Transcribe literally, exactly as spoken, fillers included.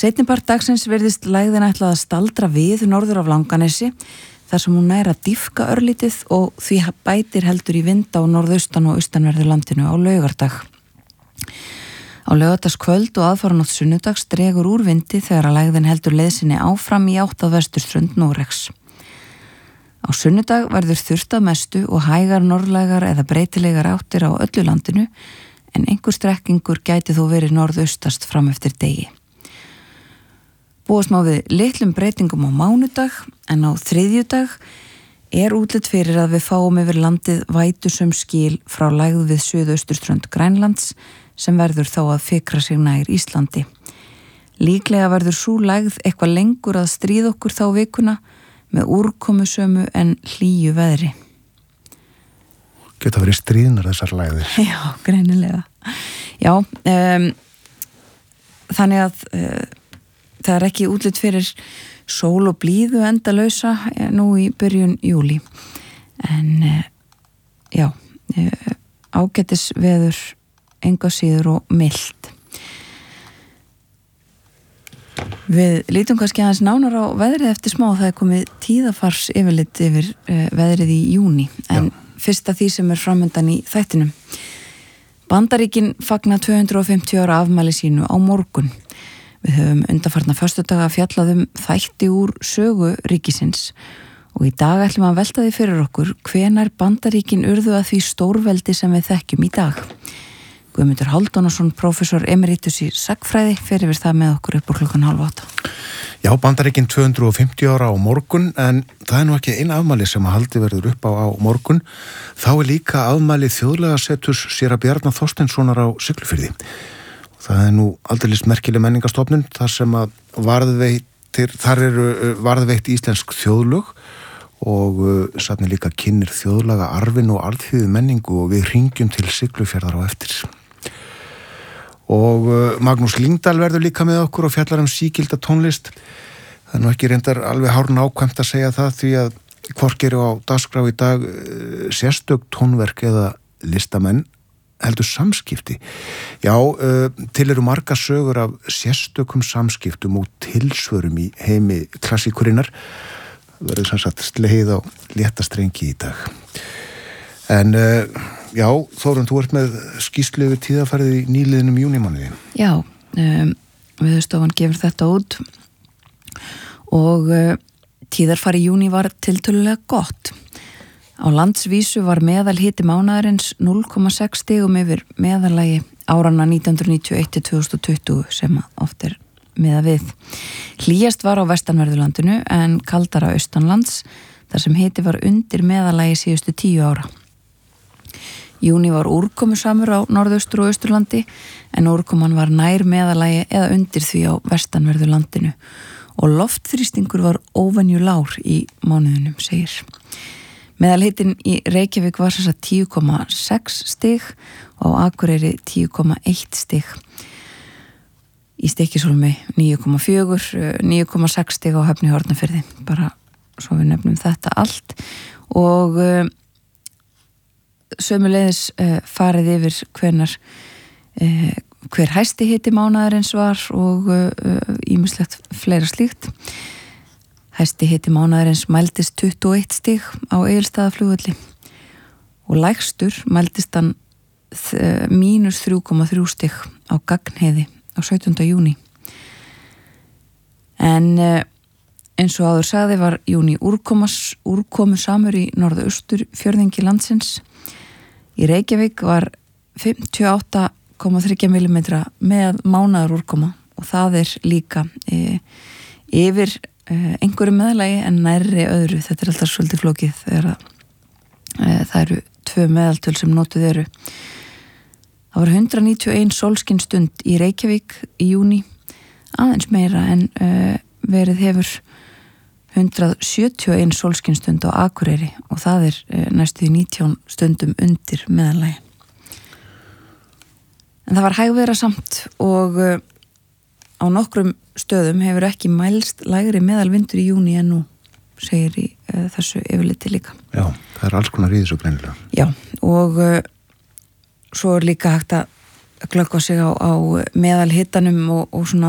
Seinnipart dagsins virðist lægðin ætlað að staldra við norður af Langanesi þar sem hún nær að dýpka örlítið og því bætir heldur í vind á norðaustan og austanverðu landinu á laugardag. Á laugardagskvöld og aðfaranótt sunnudags dregur úr vindi þegar að lægðin heldur leið sinni áfram í átt að vesturströnd Noregs. Á sunnudag verður þurrt að mestu og hægar norðlægar eða breytilegar áttir á öllu landinu en einhver strekkingur gæti þó verið norðaustast fram eftir degi. Búast má við litlum breytingum á mánudag en á þriðjudag er útlit fyrir að við fáum yfir landið vætusum skil frá lægð við suðausturströnd Grænlands sem verður þá að fikra sig nær Íslandi. Líklega verður sú lægð eitthvað lengur að stríða okkur þá vikuna með úrkomusömu en hlýju veðri. Geta verið stríðnar þessar lægðir. Já, greinilega. Já, um, þannig að uh, það er ekki útlit fyrir sól og blíðu endalausa nú í byrjun júlí. En uh, já, uh, ágætis veður enga síður og mild. Við lítum kannski aðeins nánar á veðrið eftir smá, það er komið tíðafars yfirlit yfir uh, veðrið í júní, en já. Fyrst af því sem er framöndan í þættinum. Bandaríkin fagna tvö hundruð og fimmtíu ára afmæli sínu á morgun. Við höfum undanfarna föstudaga fjallað um þætti úr sögu ríkisins og í dag ætlum að velta því fyrir okkur hvenær Bandaríkin urðu að því stórveldi sem við þekkjum í dag. Guðmundur Hálfdánarson, prófessor emeritus í sagnfræði, fer yfir það með okkur upp úr klukkan hálf átta. Já, Bandaríkin tvö hundruð og fimmtíu ára á morgun, en það er nú ekki eina afmæli sem að haldi verður upp á, á morgun. Þá er líka afmæli þjóðlagaseturs séra Bjarna Þorsteinssonar á Siglufirði. Það er nú aldeilis merkileg menningarstofnun þar sem að varðveitir, þar eru varðveitt íslensk þjóðlög og uh, satni líka kynnir þjóðlaga arfin og alþýðu menningu og við hringjum til Siglufjarðar á eftir. Og uh, Magnús Lyngdal verður líka með okkur og fjallar um sígilda tónlist. Það er nú ekki reyndar alveg hár nákvæmt að segja það því að hvorki eru á dagskrá í dag uh, sérstök tónverk eða listamenn heldur samskipti. Já, uh, til eru marga sögur af sérstökum samskiptum og tilsvörum í heimi klassíkurinnar. Verður sem sagt sleið á léttastrengi í dag. En uh, já, Þórunn, þú ert með skýrslu yfir tíðarfarið í nýliðnum júnímánuði. Já, um, Veðurstofan gefur þetta út og uh, tíðarfarið í júní var tiltölulega gott. Á landsvísu var meðalhiti mánaðarins núll komma sex stigum yfir meðallagi árana nítján hundruð níutíu og eitt til tvö þúsund og tuttugu sem oft er miða við. Hlýjast var á vestanverðurlandinu en kaldara austanlands þar sem hiti var undir meðallagi síðustu tíu ára. Júní var úrkomusamur á norðaustur og austurlandi en úrkoman var nær meðallagi eða undir því á vestanverðurlandinu og loftþrýstingur var óvenju lágur í mánuðinum, segir. Meðalhitin í Reykjavík var þess að tíu komma sex stig og á Akureyri tíu komma eitt stig. Í Stykkishólmi níu komma fjögur, níu komma sex stig á Höfn í Hornafirði, bara svo við nefnum þetta allt og uh, sömuleiðis uh, farið yfir hvenar uh, hver hæsti hiti mánaðarins var og ýmislegt uh, fleira slíkt. Hæsti hiti mánaðarins mældist tuttugu og eitt stig á Egilsstaðaflugvelli og lægstur mældist hann uh, mínus þrjú komma þrjú stig á Gagnheiði á sautjánda júní. En uh, eins og áður sagði var júní úrkomas, úrkomusamur í norðaustur fjörðingi landsins. Í Reykjavík var fimmtíu og átta komma þrjú millimetra með mánaðar úrkoma og það er líka e, yfir e, einhverju meðalagi en nærri öðru. Þetta er alltaf svolítið flókið þegar að, e, það eru tvö meðaltöl sem notuð eru. Það var hundrað níutíu og ein sólskinstund í Reykjavík í júní, aðeins meira en e, verið hefur hundrað sjötíu og ein sólskinstund á Akureyri og það er e, næstu nítján stundum undir meðalagi. En það var hægviðra samt og uh, á nokkrum stöðum hefur ekki mælst lægri meðalvindur í júní en nú, segir í uh, þessu yfirliti líka. Já, það er alls konar í þessu greinilega. Já, og uh, svo er líka hægt að glöggva sig á, á meðalhitanum og, og svona